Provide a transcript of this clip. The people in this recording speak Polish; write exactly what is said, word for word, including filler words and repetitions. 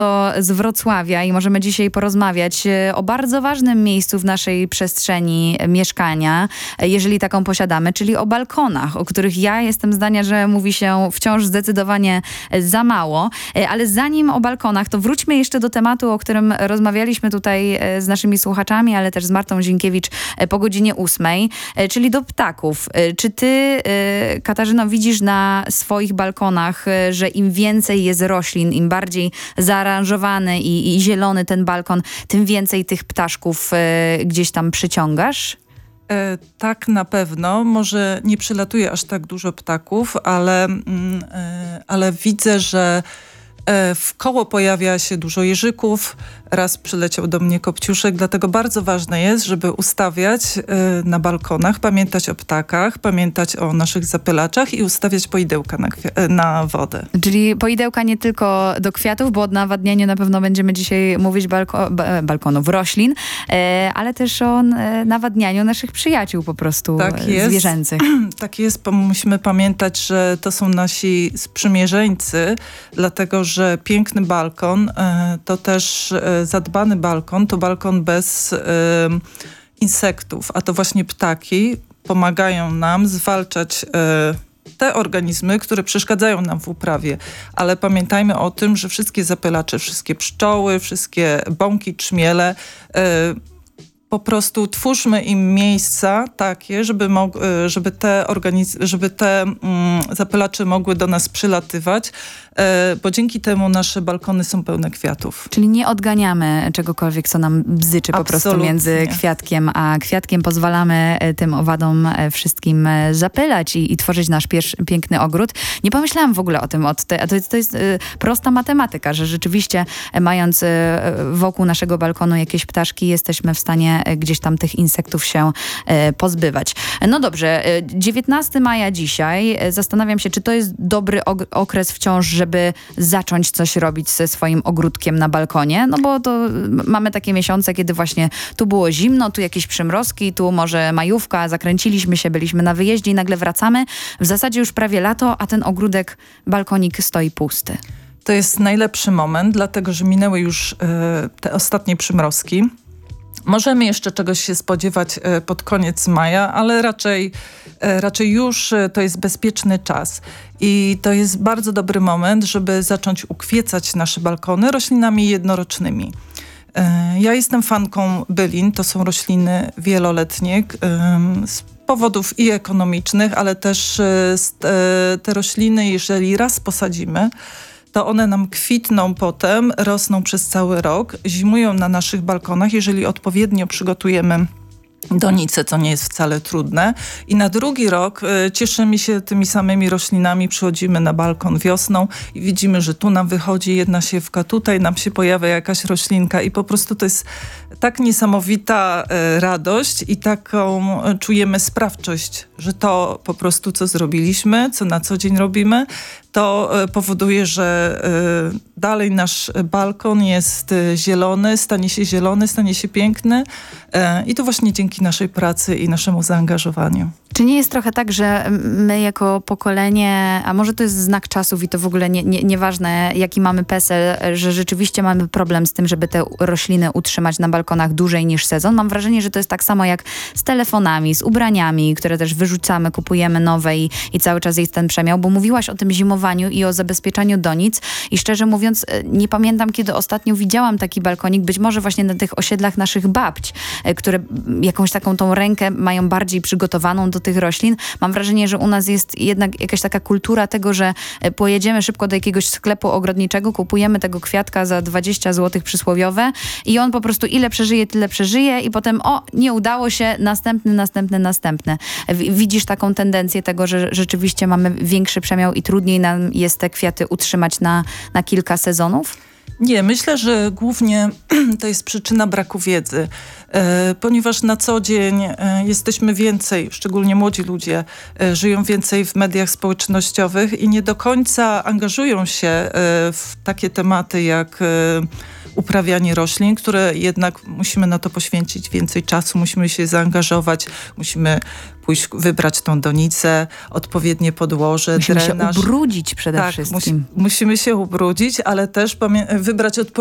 z Wrocławia i możemy dzisiaj porozmawiać o bardzo ważnym miejscu w naszej przestrzeni mieszkania, jeżeli taką posiadamy, czyli o balkonach, o których ja jestem zdania, że mówi się wciąż zdecydowanie za mało. Ale zanim o balkonach, to wróćmy jeszcze do tematu, o którym rozmawialiśmy tutaj z naszymi słuchaczami, ale też z Martą Zienkiewicz po godzinie ósmej, czyli do ptaków. Czy ty, Katarzyno, widzisz na swoich balkonach, że im więcej jest roślin, im bardziej zaaranżowany i, i zielony ten balkon, tym więcej tych ptaszków y, gdzieś tam przyciągasz? E, tak, na pewno. Może nie przylatuje aż tak dużo ptaków, ale, mm, e, ale widzę, że e, w koło pojawia się dużo jeżyków. Raz przyleciał do mnie kopciuszek, dlatego bardzo ważne jest, żeby ustawiać y, na balkonach, pamiętać o ptakach, pamiętać o naszych zapylaczach i ustawiać poidełka na, na wodę. Czyli poidełka nie tylko do kwiatów, bo o nawadnianiu na pewno będziemy dzisiaj mówić balko ba, balkonów, roślin, e, ale też o e, nawadnianiu naszych przyjaciół po prostu tak jest. zwierzęcych. Tak jest, musimy pamiętać, że to są nasi sprzymierzeńcy, dlatego że piękny balkon y, to też y, zadbany balkon, to balkon bez y, insektów, a to właśnie ptaki pomagają nam zwalczać y, te organizmy, które przeszkadzają nam w uprawie. Ale pamiętajmy o tym, że wszystkie zapylacze, wszystkie pszczoły, wszystkie bąki, trzmiele, y, po prostu twórzmy im miejsca takie, żeby, mog- żeby te, organiz- żeby te mm, zapylacze mogły do nas przylatywać, e, bo dzięki temu nasze balkony są pełne kwiatów. Czyli nie odganiamy czegokolwiek, co nam bzyczy po prostu między kwiatkiem a kwiatkiem. Pozwalamy tym owadom wszystkim zapylać i, i tworzyć nasz pier- piękny ogród. Nie pomyślałam w ogóle o tym. Od te, to, jest, to jest y, prosta matematyka, że rzeczywiście mając y, wokół naszego balkonu jakieś ptaszki, jesteśmy w stanie gdzieś tam tych insektów się e, pozbywać. No dobrze, dziewiętnastego maja dzisiaj. Zastanawiam się, czy to jest dobry og- okres wciąż, żeby zacząć coś robić ze swoim ogródkiem na balkonie, no bo to mamy takie miesiące, kiedy właśnie tu było zimno, tu jakieś przymrozki, tu może majówka, zakręciliśmy się, byliśmy na wyjeździe i nagle wracamy. W zasadzie już prawie lato, a ten ogródek, balkonik stoi pusty. To jest najlepszy moment, dlatego że minęły już e, te ostatnie przymrozki. Możemy jeszcze czegoś się spodziewać pod koniec maja, ale raczej, raczej już to jest bezpieczny czas. I to jest bardzo dobry moment, żeby zacząć ukwiecać nasze balkony roślinami jednorocznymi. Ja jestem fanką bylin, to są rośliny wieloletnie z powodów i ekonomicznych, ale też te rośliny, jeżeli raz posadzimy, to one nam kwitną potem, rosną przez cały rok, zimują na naszych balkonach, jeżeli odpowiednio przygotujemy donice, co nie jest wcale trudne. I na drugi rok y, cieszymy się tymi samymi roślinami, przychodzimy na balkon wiosną i widzimy, że tu nam wychodzi jedna siewka, tutaj nam się pojawia jakaś roślinka i po prostu to jest tak niesamowita y, radość i taką y, czujemy sprawczość, że to po prostu co zrobiliśmy, co na co dzień robimy, to y, powoduje, że y, dalej nasz balkon jest y, zielony, stanie się zielony, stanie się piękny y, i to właśnie dzięki naszej pracy i naszemu zaangażowaniu. Czy nie jest trochę tak, że my jako pokolenie, a może to jest znak czasów i to w ogóle nie, nie, nieważne jaki mamy PESEL, że rzeczywiście mamy problem z tym, żeby te rośliny utrzymać na balkonach dłużej niż sezon? Mam wrażenie, że to jest tak samo jak z telefonami, z ubraniami, które też wyrzucamy, kupujemy nowe i, i cały czas jest ten przemiał, bo mówiłaś o tym zimowaniu i o zabezpieczaniu donic i szczerze mówiąc nie pamiętam, kiedy ostatnio widziałam taki balkonik, być może właśnie na tych osiedlach naszych babć, które jakąś taką tą rękę mają bardziej przygotowaną do tych roślin. Mam wrażenie, że u nas jest jednak jakaś taka kultura tego, że pojedziemy szybko do jakiegoś sklepu ogrodniczego, kupujemy tego kwiatka za dwadzieścia złotych przysłowiowe i on po prostu ile przeżyje, tyle przeżyje i potem o, nie udało się, następny, następny, następny. Widzisz taką tendencję tego, że rzeczywiście mamy większy przemiał i trudniej nam jest te kwiaty utrzymać na, na kilka sezonów? Nie, myślę, że głównie to jest przyczyna braku wiedzy, e, ponieważ na co dzień e, jesteśmy więcej, szczególnie młodzi ludzie, e, żyją więcej w mediach społecznościowych i nie do końca angażują się e, w takie tematy jak e, uprawianie roślin, które jednak musimy na to poświęcić więcej czasu, musimy się zaangażować, musimy pójść, wybrać tą donicę, odpowiednie podłoże, Musimy drenaż. się ubrudzić przede tak, wszystkim. Musi, musimy się ubrudzić, ale też pamię- wybrać odpowiednie